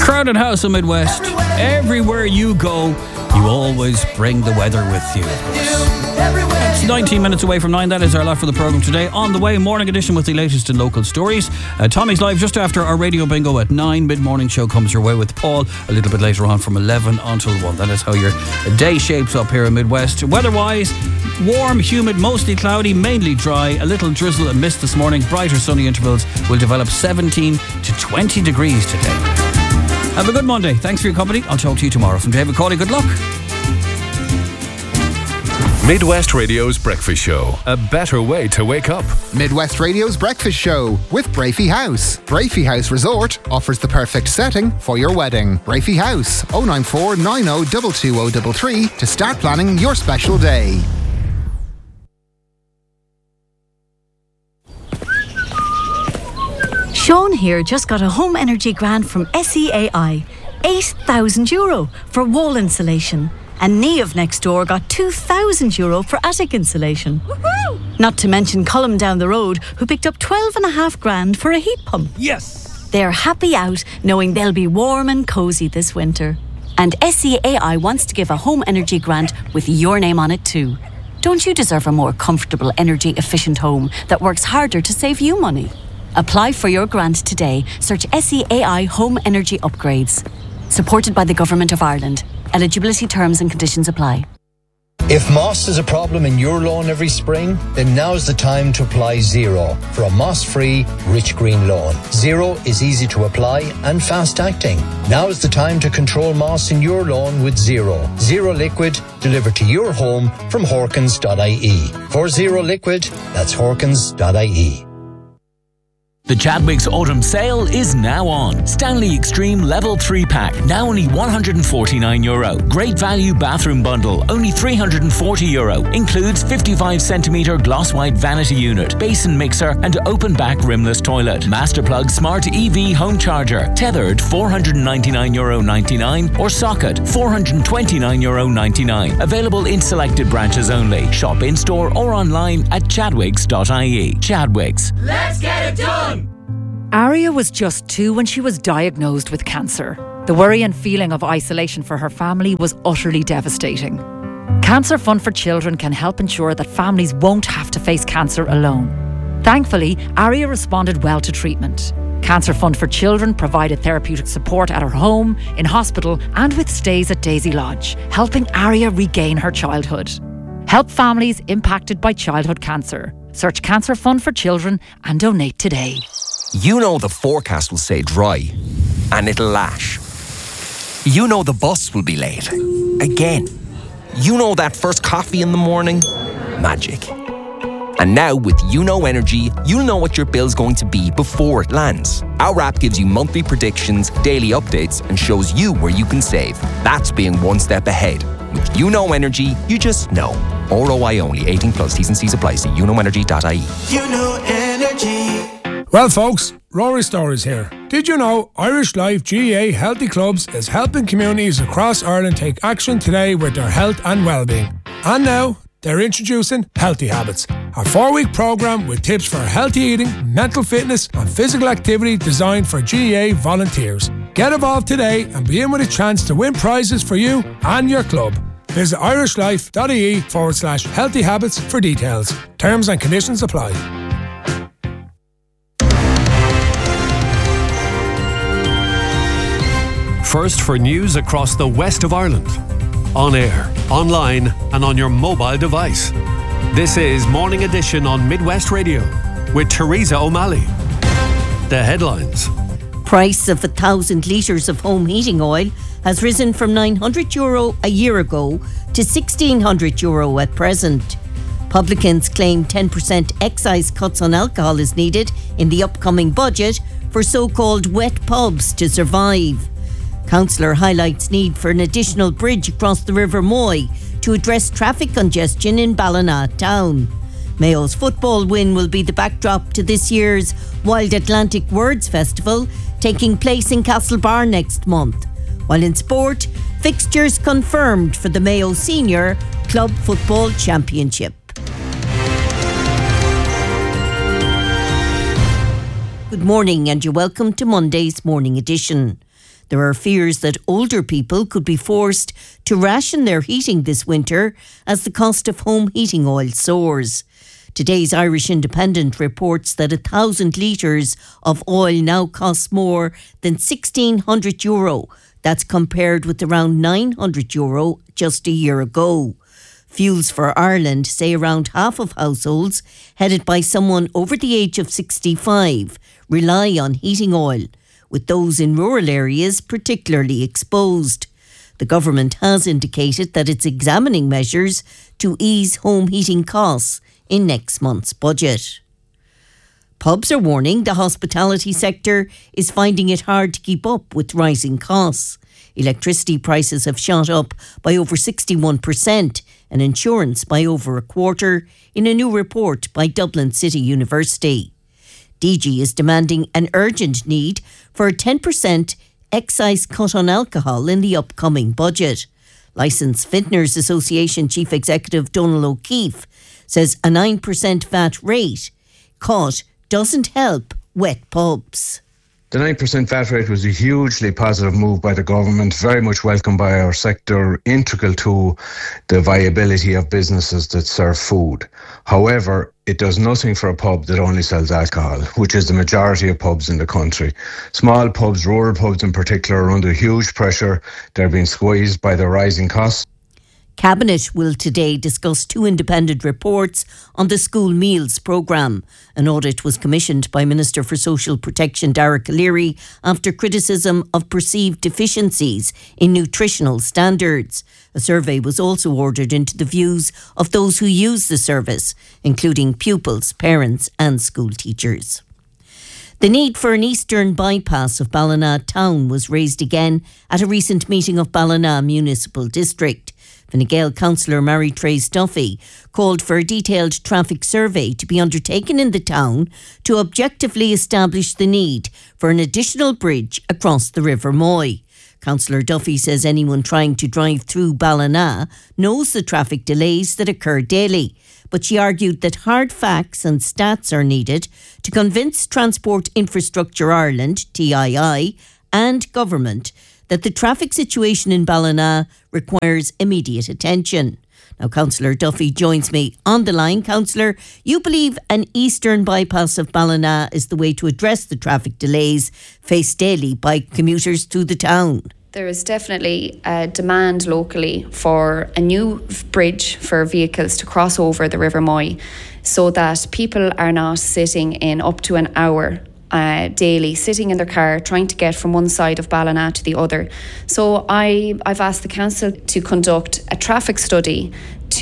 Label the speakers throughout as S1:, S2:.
S1: Crowded house in Midwest. Everywhere you go, you always bring the weather with you, of course. It's 19 minutes away from 9. That is our lot for the programme today. On the way, morning edition with the latest in local stories. Tommy's live just after our radio bingo at 9. Mid-morning show comes your way with Paul a little bit later on from 11 until 1. That is how your day shapes up here in Midwest. Weather-wise, warm, humid, mostly cloudy, mainly dry. A little drizzle and mist this morning. Brighter sunny intervals will develop 17 to 20 degrees today. Have a good Monday. Thanks for your company. I'll talk to you tomorrow. From David Cawley, good luck.
S2: Midwest Radio's Breakfast Show. A better way to wake up.
S3: Midwest Radio's Breakfast Show with Brafey House. Brafey House Resort offers the perfect setting for your wedding. Brafey House, 094 90 22033 to start planning your special day.
S4: Sean here just got a home energy grant from SEAI, €8,000 for wall insulation. And Niamh next door got €2,000 for attic insulation. Woohoo! Not to mention Colm down the road, who picked up 12.5 grand for a heat pump.
S1: Yes!
S4: They're happy out knowing they'll be warm and cosy this winter. And SEAI wants to give a home energy grant with your name on it too. Don't you deserve a more comfortable, energy efficient home that works harder to save you money? Apply for your grant today. Search SEAI Home Energy Upgrades. Supported by the Government of Ireland. Eligibility terms and conditions apply.
S5: If moss is a problem in your lawn every spring, then now's the time to apply Zero for a moss-free, rich green lawn. Zero is easy to apply and fast-acting. Now's the time to control moss in your lawn with Zero. Zero Liquid, delivered to your home from Horkins.ie. For Zero Liquid, that's Horkins.ie.
S6: The Chadwicks Autumn Sale is now on. Stanley Extreme Level 3 Pack, now only €149. Great value bathroom bundle, only €340. Includes 55cm gloss white vanity unit, basin mixer and open back rimless toilet. Masterplug Smart EV home charger, tethered €499.99 or socket €429.99. Available in selected branches only. Shop in-store or online at chadwicks.ie. Chadwicks.
S7: Let's get it done!
S8: Aria was just 2 when she was diagnosed with cancer. The worry and feeling of isolation for her family was utterly devastating. Cancer Fund for Children can help ensure that families won't have to face cancer alone. Thankfully, Aria responded well to treatment. Cancer Fund for Children provided therapeutic support at her home, in hospital and with stays at Daisy Lodge, helping Aria regain her childhood. Help families impacted by childhood cancer. Search Cancer Fund for Children and donate today.
S9: You know the forecast will say dry, and it'll lash. You know the bus will be late. Again. You know that first coffee in the morning? Magic. And now with YouKnow Energy, you'll know what your bill's going to be before it lands. Our app gives you monthly predictions, daily updates, and shows you where you can save. That's being one step ahead. With YouKnow Energy, you just know. ROI only. 18 plus. T's and C's apply. See YouKnowEnergy.ie.
S7: YouKnow Energy.
S10: Well, folks, Rory Stories here. Did you know Irish Life GAA Healthy Clubs is helping communities across Ireland take action today with their health and well-being? And now, they're introducing Healthy Habits, a 4-week programme with tips for healthy eating, mental fitness and physical activity designed for GAA volunteers. Get involved today and be in with a chance to win prizes for you and your club. Visit irishlife.ie/healthy habits for details. Terms and conditions apply.
S2: First for news across the west of Ireland. On air, online and on your mobile device. This is Morning Edition on Midwest Radio with Teresa O'Malley. The headlines.
S11: Price of 1,000 litres of home heating oil has risen from €900 a year ago to €1,600 at present. Publicans claim 10% excise cuts on alcohol is needed in the upcoming budget for so-called wet pubs to survive. Councillor highlights need for an additional bridge across the River Moy to address traffic congestion in Ballina town. Mayo's football win will be the backdrop to this year's Wild Atlantic Words Festival, taking place in Castlebar next month. While in sport, fixtures confirmed for the Mayo Senior Club Football Championship. Good morning and you're welcome to Monday's Morning Edition. There are fears that older people could be forced to ration their heating this winter as the cost of home heating oil soars. Today's Irish Independent reports that 1,000 litres of oil now costs more than €1,600. That's compared with around €900 just a year ago. Fuels for Ireland say around half of households headed by someone over the age of 65 rely on heating oil, with those in rural areas particularly exposed. The government has indicated that it's examining measures to ease home heating costs in next month's budget. Pubs are warning the hospitality sector is finding it hard to keep up with rising costs. Electricity prices have shot up by over 61% and insurance by over a quarter in a new report by Dublin City University. DG is demanding an urgent need for a 10% excise cut on alcohol in the upcoming budget. Licensed Vintners Association Chief Executive Donal O'Keefe says a 9% VAT rate cut doesn't help wet pubs.
S12: The 9% VAT rate was a hugely positive move by the government, very much welcomed by our sector, integral to the viability of businesses that serve food. However, it does nothing for a pub that only sells alcohol, which is the majority of pubs in the country. Small pubs, rural pubs in particular, are under huge pressure. They're being squeezed by the rising costs.
S11: Cabinet will today discuss 2 independent reports on the school meals programme. An audit was commissioned by Minister for Social Protection Darragh O'Leary after criticism of perceived deficiencies in nutritional standards. A survey was also ordered into the views of those who use the service, including pupils, parents and school teachers. The need for an eastern bypass of Ballina town was raised again at a recent meeting of Ballina Municipal District. Fine Gael councillor Mary-Therese Duffy called for a detailed traffic survey to be undertaken in the town to objectively establish the need for an additional bridge across the River Moy. Councillor Duffy says anyone trying to drive through Ballina knows the traffic delays that occur daily, but she argued that hard facts and stats are needed to convince Transport Infrastructure Ireland, TII, and government that the traffic situation in Ballina requires immediate attention. Now, Councillor Duffy joins me on the line. Councillor, you believe an eastern bypass of Ballina is the way to address the traffic delays faced daily by commuters through the town?
S13: There is definitely a demand locally for a new bridge for vehicles to cross over the River Moy so that people are not sitting in up to an hour daily, sitting in their car trying to get from one side of Ballina to the other. So I've asked the council to conduct a traffic study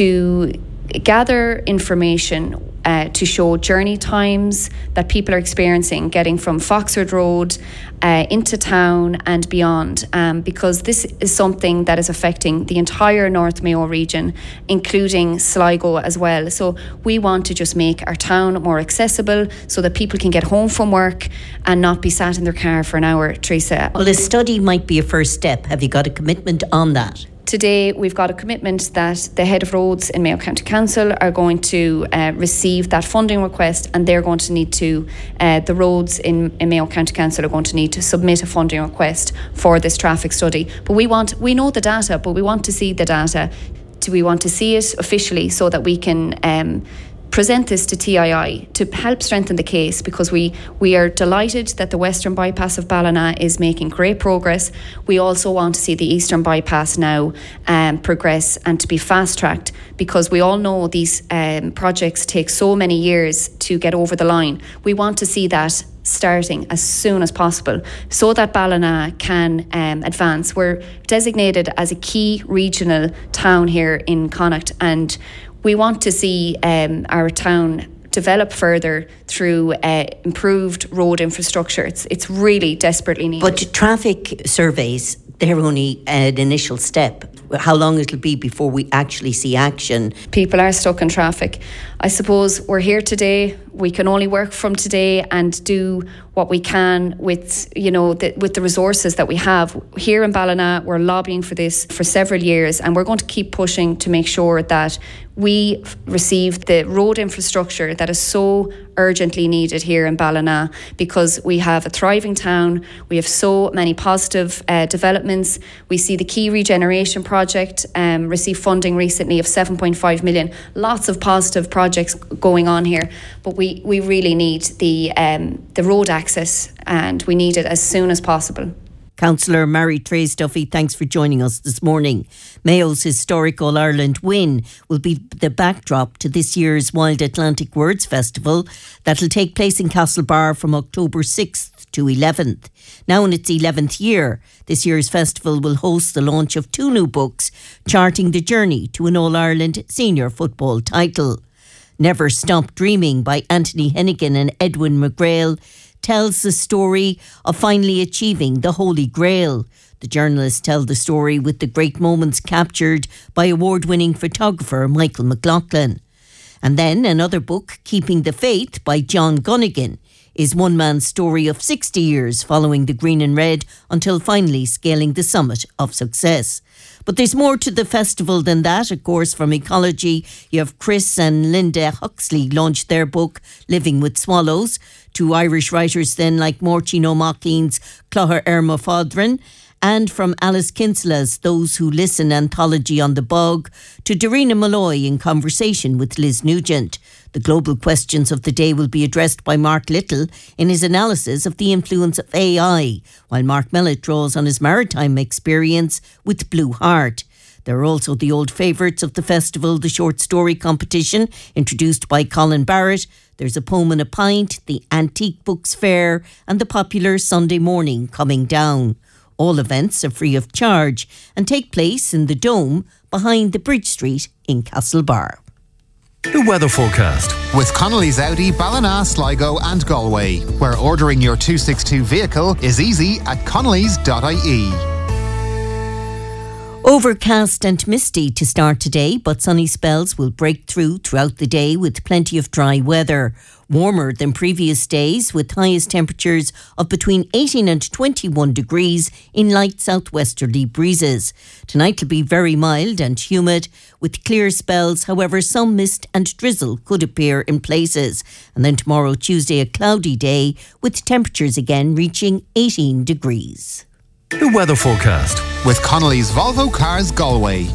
S13: to gather information to show journey times that people are experiencing getting from Foxford Road into town and beyond, because this is something that is affecting the entire North Mayo region, including Sligo as well. So we want to just make our town more accessible so that people can get home from work and not be sat in their car for an hour, Teresa.
S11: Well, a study might be a first step. Have you got a commitment on that?
S13: Today, we've got a commitment that the head of roads in Mayo County Council are going to receive that funding request, and they're going to need to, the roads in Mayo County Council are going to need to submit a funding request for this traffic study. But we know the data, but we want to see the data. We want to see it officially so that we can present this to TII to help strengthen the case, because we are delighted that the western bypass of Ballina is making great progress. We also want to see the eastern bypass now progress and to be fast-tracked, because we all know these projects take so many years to get over the line. We want to see that starting as soon as possible so that Ballina can advance. We're designated as a key regional town here in Connacht, and we want to see our town develop further through improved road infrastructure. It's really desperately needed.
S11: But traffic surveys, they're only an initial step. How long it'll be before we actually see action?
S13: People are stuck in traffic. I suppose we're here today. we can only work from today and do what we can with, with the resources that we have. Here in Ballina, we're lobbying for this for several years, and we're going to keep pushing to make sure that we receive the road infrastructure that is so urgently needed here in Ballina, because we have a thriving town, we have so many positive developments. We see the Key Regeneration Project receive funding recently of 7.5 million. Lots of positive projects going on here, but we really need the road access, and we need it as soon as possible.
S11: Councillor Mary-Therese Duffy, thanks for joining us this morning. Mayo's historic All-Ireland win will be the backdrop to this year's Wild Atlantic Words Festival that'll take place in Castlebar from October 6th to 11th. Now in its 11th year, this year's festival will host the launch of 2 new books charting the journey to an All-Ireland senior football title. Never Stop Dreaming by Anthony Hennigan and Edwin McGrail tells the story of finally achieving the Holy Grail. The journalists tell the story with the great moments captured by award-winning photographer Michael McLaughlin. And then another book, Keeping the Faith by John Gunnigan, is one man's story of 60 years following the green and red until finally scaling the summit of success. But there's more to the festival than that. Of course, from Ecology, you have Chris and Linda Huxley launched their book, Living with Swallows, to Irish writers then like Morchin O'Maclean's Clotha Irma Fodran, and from Alice Kinsella's Those Who Listen anthology on the bog, to Darina Malloy in conversation with Liz Nugent. The global questions of the day will be addressed by Mark Little in his analysis of the influence of AI, while Mark Mellett draws on his maritime experience with Blue Heart. There are also the old favourites of the festival, the short story competition introduced by Colin Barrett. There's a poem and a pint, the Antique Books Fair, and the popular Sunday Morning Coming Down. All events are free of charge and take place in the Dome behind the Bridge Street in Castlebar.
S2: The weather forecast
S3: with Connolly's Audi, Ballina, Sligo and Galway, where ordering your 262 vehicle is easy at connellys.ie.
S11: Overcast and misty to start today, but sunny spells will break through throughout the day with plenty of dry weather. Warmer than previous days, with highest temperatures of between 18 and 21 degrees in light southwesterly breezes. Tonight will be very mild and humid with clear spells. However, some mist and drizzle could appear in places. And then tomorrow, Tuesday, a cloudy day with temperatures again reaching 18 degrees.
S2: The weather forecast
S3: with Connolly's Volvo Cars Galway,